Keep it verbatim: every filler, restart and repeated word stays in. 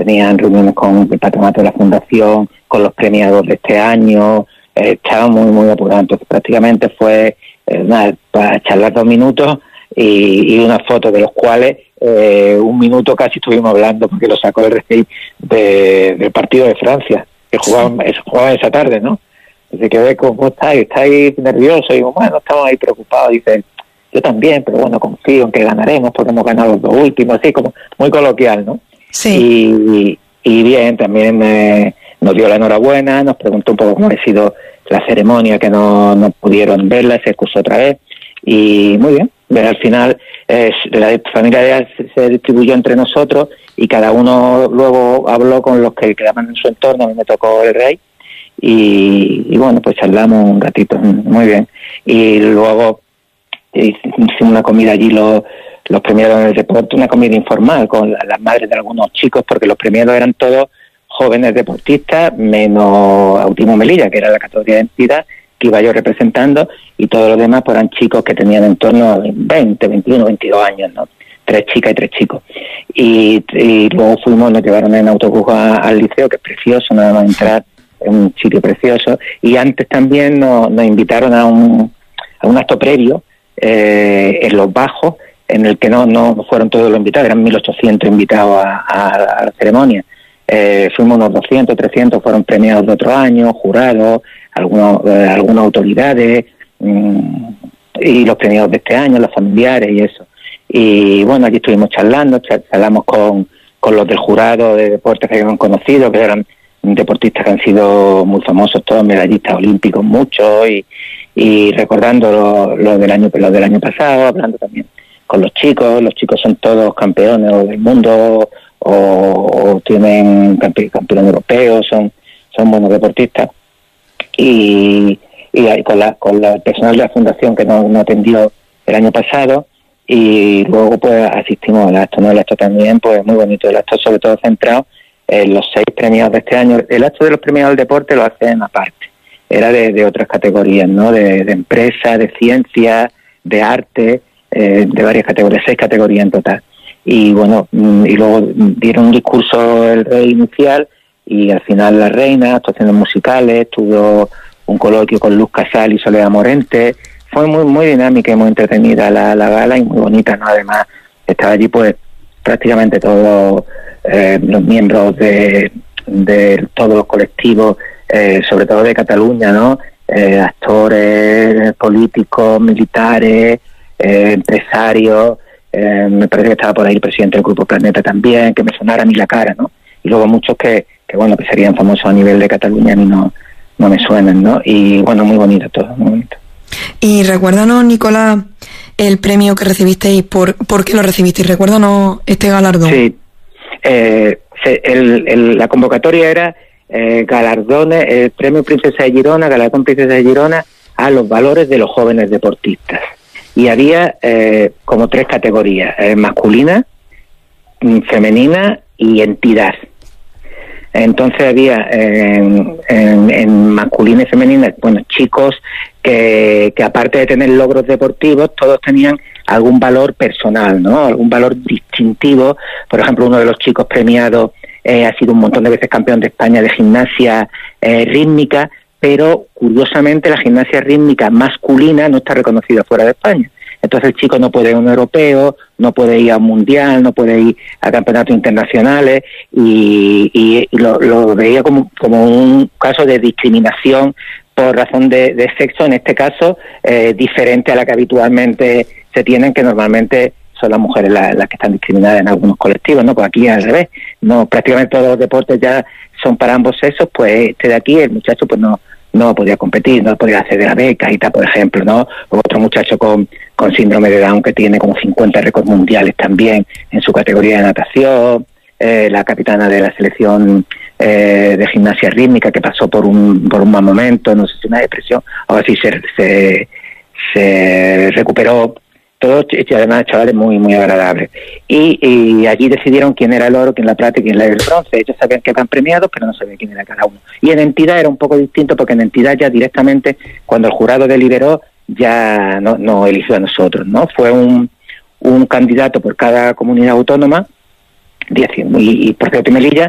tenían reuniones con el patronato de la fundación, con los premiados de este año, eh, estaban muy, muy apurados. Entonces prácticamente fue eh, nada, para charlar dos minutos y, y una foto, de los cuales eh, un minuto casi estuvimos hablando, porque lo sacó el rey de, del partido de Francia, que jugaban, sí. jugaban esa tarde, ¿no? Dice que ve cómo estáis, estáis nerviosos, y digo, bueno, estamos ahí preocupados. Dice, yo también, pero bueno, confío en que ganaremos porque hemos ganado los dos últimos, así como muy coloquial, ¿no? Sí. Y, y bien, también eh, nos dio la enhorabuena, nos preguntó un poco cómo ha sido la ceremonia, que no, no pudieron verla, se excusó otra vez, y muy bien. Pero al final eh, la familia se distribuyó entre nosotros y cada uno luego habló con los que quedaban en su entorno. A mí me tocó el rey y, y bueno, pues charlamos un ratito, muy bien. Y luego hicimos una comida allí los, los premiados en el deporte, una comida informal con la, las madres de algunos chicos, porque los premiados eran todos jóvenes deportistas, menos Autismo Melilla, que era la categoría de entidad que iba yo representando, y todos los demás pues eran chicos que tenían en torno a veinte, veintiuno, veintidós años, ¿no? Tres chicas y tres chicos. Y, y luego fuimos, nos llevaron en autobús a, al liceo, que es precioso, nada más entrar, es un sitio precioso, y antes también nos, nos invitaron a un, a un acto previo eh, en Los Bajos, en el que no, no fueron todos los invitados, eran mil ochocientos invitados a, a, a la ceremonia. Eh, fuimos unos doscientos, trescientos, fueron premiados de otro año, jurados, algunos, eh, algunas autoridades, mmm, y los premiados de este año, los familiares y eso. Y bueno, allí estuvimos charlando, charlamos con, con los del jurado de deportes que habían conocido, que eran deportistas que han sido muy famosos, todos medallistas olímpicos, muchos, y, y recordando lo, lo del año lo del año pasado, hablando también con los chicos. Los chicos son todos campeones del mundo, o, o tienen campe, campeón europeo, son, son buenos deportistas. Y, y con la con la personal de la fundación que nos, nos atendió el año pasado, y luego pues asistimos al acto, ¿no? El acto también, pues muy bonito, el acto sobre todo centrado en los seis premiados de este año. El acto de los premiados del deporte lo hacen aparte, era de, de otras categorías, ¿no? De, de empresa, de ciencia, de arte, eh, de varias categorías, seis categorías en total. Y bueno, y luego dieron un discurso el rey inicial, y al final la reina, actuaciones musicales, tuvo un coloquio con Luz Casal y Soledad Morente. Fue muy muy dinámica y muy entretenida la, la gala, y muy bonita, ¿no? Además, estaba allí pues prácticamente todos eh, los miembros de, de todos los colectivos, eh, sobre todo de Cataluña, ¿no? Eh, actores, políticos, militares, eh, empresarios. Eh, me parece que estaba por ahí el presidente del Grupo Planeta también, que me sonara a mí la cara, ¿no? Y luego muchos que, que bueno, que serían famosos a nivel de Cataluña, a mí no, no me suenan, ¿no? Y bueno, muy bonito todo, muy bonito. Y recuérdanos, Nicolás, el premio que recibisteis, ¿por, por qué lo recibisteis? Recuérdanos este galardón. Sí, eh, se, el, el, la convocatoria era eh, galardones, el premio Princesa de Girona, galardón Princesa de Girona, a los valores de los jóvenes deportistas. Y había eh, como tres categorías, eh, masculina, femenina y entidad. Entonces había en, en, en masculina y femenina, bueno, chicos que, que aparte de tener logros deportivos, todos tenían algún valor personal, ¿no? Algún valor distintivo. Por ejemplo, uno de los chicos premiados eh, ha sido un montón de veces campeón de España de gimnasia eh, rítmica, pero curiosamente la gimnasia rítmica masculina no está reconocida fuera de España. Entonces el chico no puede ir a un europeo, no puede ir a un mundial, no puede ir a campeonatos internacionales, y, y, y lo, lo veía como, como un caso de discriminación por razón de, de sexo, en este caso eh, diferente a la que habitualmente se tienen, que normalmente son las mujeres las, las que están discriminadas en algunos colectivos, ¿no? Pues aquí al revés, no, prácticamente todos los deportes ya son para ambos sexos. Pues este de aquí, el muchacho pues no no podía competir, no podía acceder a becas y tal, por ejemplo, ¿no? O otro muchacho con, con síndrome de Down que tiene como cincuenta récords mundiales también en su categoría de natación, eh, la capitana de la selección eh, de gimnasia rítmica que pasó por un por un mal momento, no sé si una depresión, ahora sí se, se, se recuperó. Todos, y además chavales muy muy agradables. Y, y allí decidieron quién era el oro, quién la plata y quién era el bronce. Ellos sabían que eran premiados, pero no sabían quién era cada uno. Y en entidad era un poco distinto, porque en entidad ya directamente, cuando el jurado deliberó, ya no, no eligió a nosotros, ¿no? Fue un, un candidato por cada comunidad autónoma, y, y por cierto, Melilla